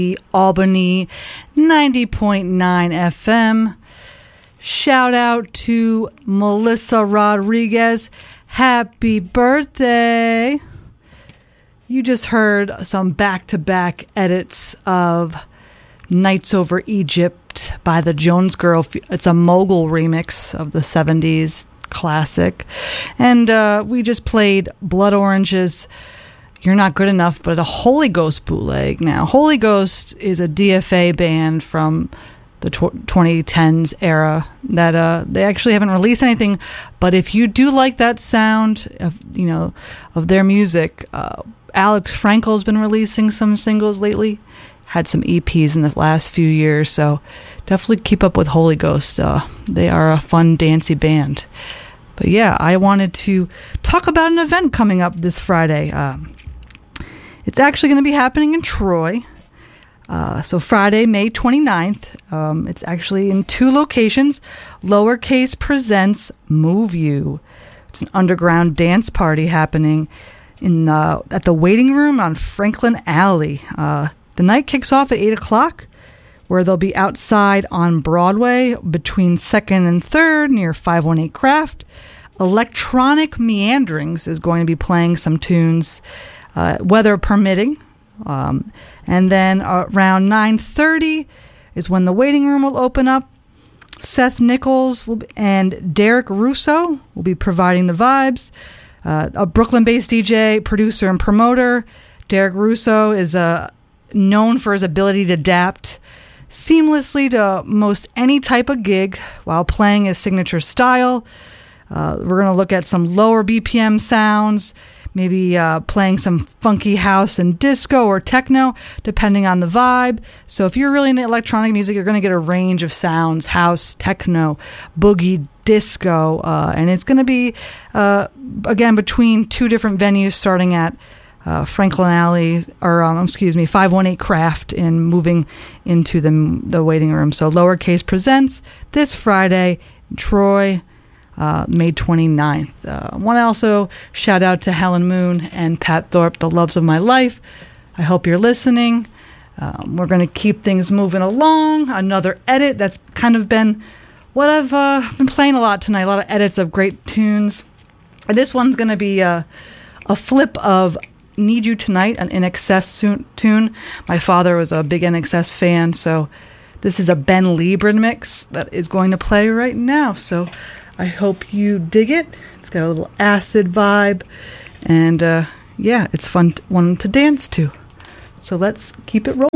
Albany 90.9 FM. Shout out to Melissa Rodriguez. Happy birthday. You just heard some back-to-back edits of Nights Over Egypt by the Jones Girl. It's a Mogul remix of the 70s classic. And we just played Blood Orange's You're Not Good Enough, but a Holy Ghost bootleg. Now, Holy Ghost is a DFA band from the 2010s era that they actually haven't released anything. But if you do like that sound of their music, Alex Frankel's been releasing some singles lately. Had some EPs in the last few years, so definitely keep up with Holy Ghost. They are a fun, dancey band. But yeah, I wanted to talk about an event coming up this Friday. It's actually going to be happening in Troy. So Friday, May 29th. It's actually in 2 locations. Lowercase presents Move You. It's an underground dance party happening at the Waiting Room on Franklin Alley. The night kicks off at 8 o'clock, where they'll be outside on Broadway between 2nd and 3rd near 518 Craft. Electronic Meanderings is going to be playing some tunes, weather permitting. And then around 9:30 is when the Waiting Room will open up. Seth Nichols and Derek Russo will be providing the vibes. A Brooklyn-based DJ, producer, and promoter. Derek Russo is known for his ability to adapt seamlessly to most any type of gig while playing his signature style. We're going to look at some lower BPM sounds, maybe playing some funky house and disco or techno, depending on the vibe. So if you're really into electronic music, you're going to get a range of sounds: house, techno, boogie, disco, and it's going to be, again, between 2 different venues, starting at Franklin Alley, 518 Craft, and moving into the Waiting Room. So Lowercase presents this Friday in Troy, May 29th. I want to also shout out to Helen Moon and Pat Thorpe, the loves of my life. I hope you're listening. We're going to keep things moving along. Another edit that's kind of been what I've been playing a lot tonight, a lot of edits of great tunes. And this one's going to be a flip of Need You Tonight, an INXS tune. My father was a big INXS fan, so this is a Ben Liebran mix that is going to play right now. So I hope you dig it. It's got a little acid vibe, and it's fun one to dance to. So let's keep it rolling.